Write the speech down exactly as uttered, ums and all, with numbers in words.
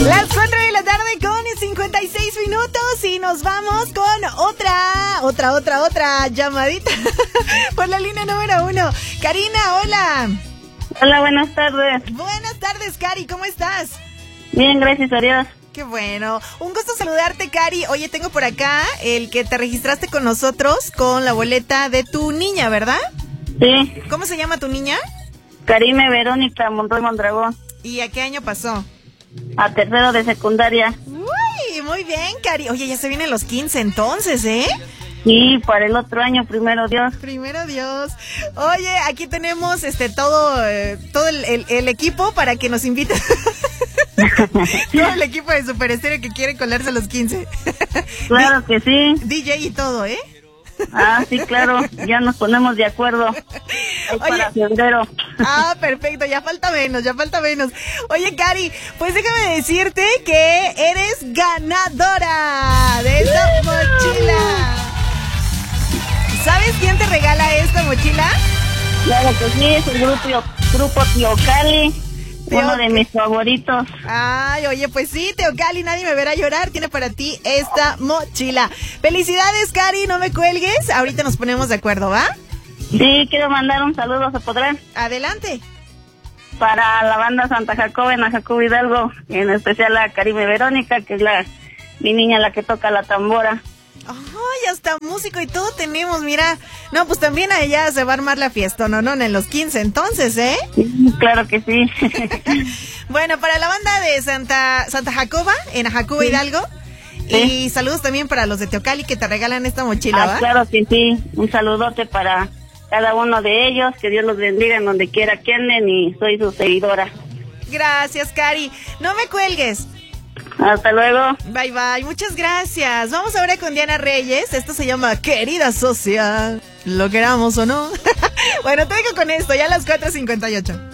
Las cuatro de la tarde con cincuenta y seis minutos y nos vamos con otra, otra, otra, otra llamadita por la línea número uno. Karina, hola. Hola, buenas tardes. Buenas tardes, Cari, ¿cómo estás? Bien, gracias a Dios. Qué bueno. Un gusto saludarte, Cari. Oye, tengo por acá el que te registraste con nosotros con la boleta de tu niña, ¿verdad? Sí. ¿Cómo se llama tu niña? Karime Verónica Monroy Mondragón. ¿Y a qué año pasó? A tercero de secundaria. Uy, muy bien, Cari. Oye, ya se vienen los quince entonces, ¿eh? Sí, para el otro año, primero Dios. Primero Dios. Oye, aquí tenemos este todo eh, todo el, el, el equipo para que nos inviten. Todo el equipo de Super Estéreo que quiere colarse a los quince. Claro D- que sí. D J y todo, ¿eh? Ah, sí, claro. Ya nos ponemos de acuerdo. Es para febrero. Ah, perfecto. Ya falta menos, ya falta menos. Oye, Cari, pues déjame decirte que eres ganadora de esta mochila. ¿Sabes quién te regala esta mochila? Claro que sí, es el grupo, grupo Teocali. Teo... Uno de mis favoritos. Ay, oye, pues sí, Teocali, nadie me verá llorar. Tiene para ti esta mochila. Felicidades, Cari, no me cuelgues. Ahorita nos ponemos de acuerdo, ¿va? Sí, quiero mandar un saludo, ¿se podrá? Adelante. Para la banda Santa Jacoba en Jacobo Hidalgo, en especial a Karime Verónica, que es la mi niña la que toca la tambora. Ay, hasta músico y todo tenemos, mira. No, pues también allá se va a armar la fiesta, no, no, en los quince entonces, ¿eh? Sí, claro que sí. Bueno, para la banda de Santa Santa Jacoba, en Jacobo sí. Hidalgo. Sí. Y saludos también para los de Teocali que te regalan esta mochila, ah, ¿va? Claro que sí. Un saludote para cada uno de ellos. Que Dios los bendiga en donde quiera que anden y soy su seguidora. Gracias, Cari. No me cuelgues. Hasta luego. Bye, bye. Muchas gracias. Vamos ahora con Diana Reyes. Esto se llama Querida Socia. Lo queramos o no. Bueno, te dejo con esto. Ya a las cuatro cincuenta y ocho.